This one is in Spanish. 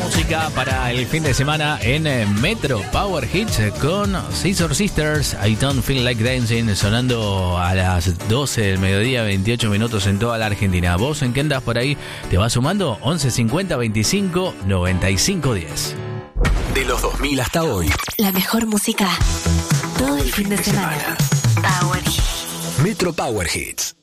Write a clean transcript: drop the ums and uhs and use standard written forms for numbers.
música para el fin de semana en Metro Power Hits con Scissor Sisters, I Don't Feel Like Dancing, sonando a las 12 del mediodía, 28 minutos en toda la Argentina. ¿Vos en qué andás por ahí? ¿Te vas sumando? 11 50 25 95 10. De los 2000 hasta hoy. La mejor música todo el fin de semana. Power Hits. Metro Power Hits.